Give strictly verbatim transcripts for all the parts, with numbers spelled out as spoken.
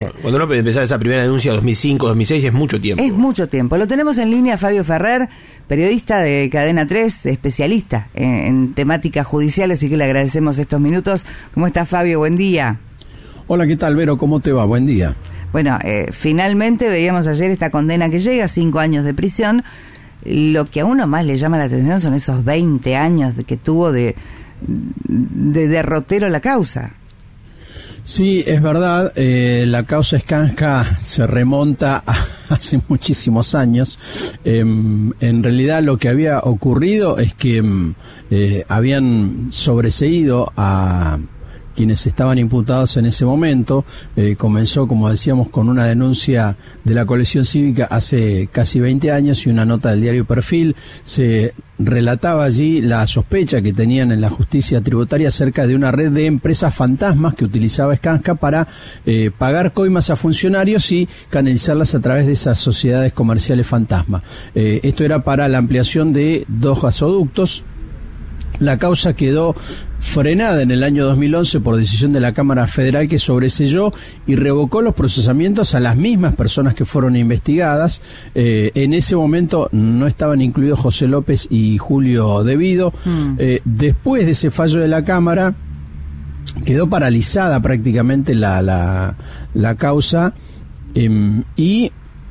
Cuando uno empezó esa primera denuncia dos mil cinco, dos mil seis es mucho tiempo. Es mucho tiempo. Lo tenemos en línea Fabio Ferrer, periodista de Cadena tres, especialista en, en temáticas judiciales, así que le agradecemos estos minutos. ¿Cómo estás, Fabio? Buen día. Hola, ¿qué tal, Vero? ¿Cómo te va? Buen día. Bueno, eh, finalmente veíamos ayer esta condena que llega, cinco años de prisión. Lo que a uno más le llama la atención son esos veinte años de que tuvo de, de derrotero la causa. Sí, es verdad, eh, la causa Skanska se remonta a hace muchísimos años. Eh, en realidad lo que había ocurrido es que eh, habían sobreseído a quienes estaban imputados en ese momento. Eh, comenzó, como decíamos, con una denuncia de la coalición cívica hace casi veinte años y una nota del diario Perfil. Se relataba allí la sospecha que tenían en la justicia tributaria acerca de una red de empresas fantasmas que utilizaba Skanska para eh, pagar coimas a funcionarios y canalizarlas a través de esas sociedades comerciales fantasma. Eh, esto era para la ampliación de dos gasoductos. La causa quedó frenada en el año dos mil once por decisión de la Cámara Federal, que sobreseyó y revocó los procesamientos a las mismas personas que fueron investigadas. Eh, en ese momento no estaban incluidos José López y Julio Devido. Mm. Eh, después de ese fallo de la Cámara, quedó paralizada prácticamente la, la, la causa eh, y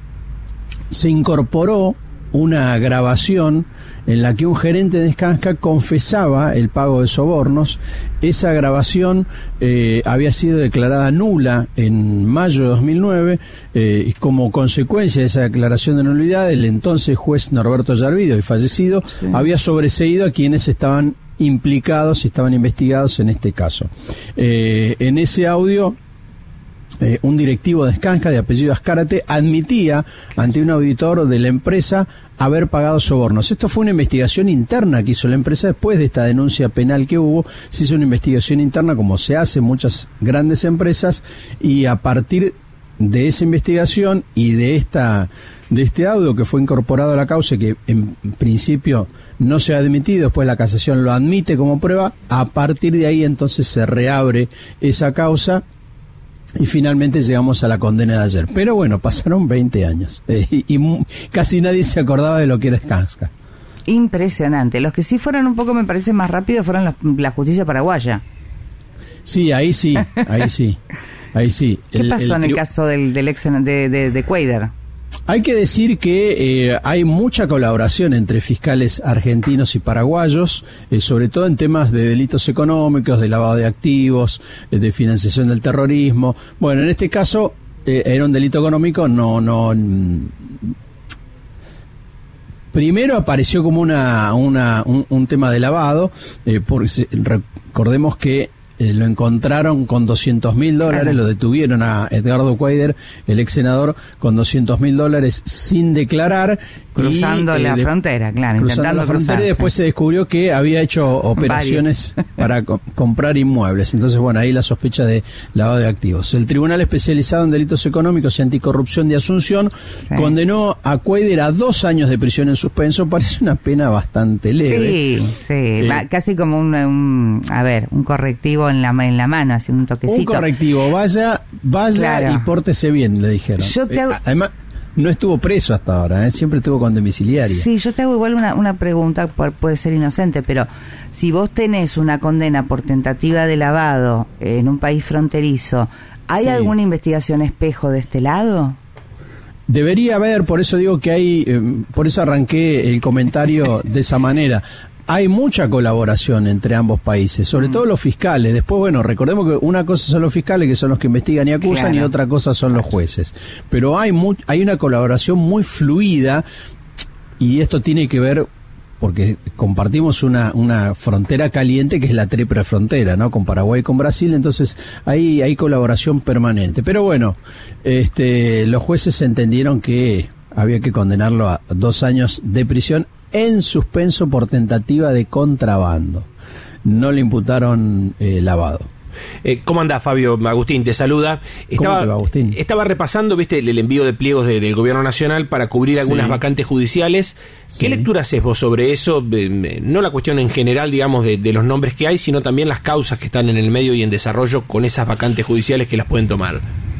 se incorporó una grabación en la que un gerente de Skanska confesaba el pago de sobornos. Esa grabación eh, había sido declarada nula en mayo de dos mil nueve eh, y como consecuencia de esa declaración de nulidad, el entonces juez Norberto Yarvido, y fallecido, sí, había sobreseído a quienes estaban implicados y estaban investigados en este caso. Eh, en ese audio, Eh, un directivo de Skanska de apellido Azcárate admitía ante un auditor de la empresa haber pagado sobornos. Esto fue una investigación interna que hizo la empresa después de esta denuncia penal que hubo. Se hizo una investigación interna como se hace en muchas grandes empresas, y a partir de esa investigación y de esta de este audio que fue incorporado a la causa, que en principio no se ha admitido, después la casación lo admite como prueba, a partir de ahí entonces se reabre esa causa. Y finalmente llegamos a la condena de ayer. Pero bueno, pasaron veinte años eh, y, y casi nadie se acordaba de lo que era Skanska. Impresionante. Los que sí fueron un poco, me parece, más rápido fueron los, la justicia paraguaya. Sí, ahí sí, ahí sí, ahí sí. ¿Qué el, pasó el, en el caso del, del ex de, de, de Cuéllar? Hay que decir que eh, hay mucha colaboración entre fiscales argentinos y paraguayos, eh, sobre todo en temas de delitos económicos, de lavado de activos, eh, de financiación del terrorismo. Bueno, en este caso eh, era un delito económico, no, no. Primero apareció como una, una un, un tema de lavado, eh, porque recordemos que Eh, lo encontraron con doscientos mil dólares, claro. Lo detuvieron a Edgardo Cuéllar, el ex senador, con doscientos mil dólares sin declarar. Cruzando y, la eh, de, frontera, claro, cruzando intentando la frontera, cruzarse. Y después se descubrió que había hecho operaciones para co comprar inmuebles. Entonces, bueno, ahí la sospecha de lavado de activos. El Tribunal Especializado en Delitos Económicos y Anticorrupción de Asunción sí. condenó a Cuéllar a dos años de prisión en suspenso. Parece una pena bastante leve. Sí, sí, eh, Va, casi como un, un, a ver, un correctivo en la, en la mano, así un toquecito. Un correctivo, vaya, vaya claro. y pórtese bien, le dijeron. Yo te hago... eh, además, no estuvo preso hasta ahora, ¿eh? Siempre estuvo con domiciliaria. Sí, yo te hago igual una, una pregunta, puede ser inocente, pero si vos tenés una condena por tentativa de lavado en un país fronterizo, ¿hay sí. alguna investigación espejo de este lado? Debería haber, por eso digo que hay, eh, por eso arranqué el comentario de esa manera. Hay mucha colaboración entre ambos países, sobre mm. todo los fiscales. Después, bueno, recordemos que una cosa son los fiscales, que son los que investigan y acusan, claro. y otra cosa son los jueces. Pero hay mu hay una colaboración muy fluida, y esto tiene que ver porque compartimos una, una frontera caliente que es la triple frontera, ¿no? Con Paraguay y con Brasil, entonces hay, hay colaboración permanente. Pero bueno, este, los jueces entendieron que había que condenarlo a dos años de prisión en suspenso por tentativa de contrabando. No le imputaron eh, lavado. Eh, ¿Cómo andás, Fabio? Agustín te saluda. Estaba, ¿Cómo te va, Agustín? Estaba repasando, viste, el, el envío de pliegos de, del Gobierno Nacional para cubrir algunas sí. vacantes judiciales. ¿Qué sí. lectura haces vos sobre eso? Eh, no la cuestión en general, digamos, de, de los nombres que hay, sino también las causas que están en el medio y en desarrollo con esas vacantes judiciales que las pueden tomar.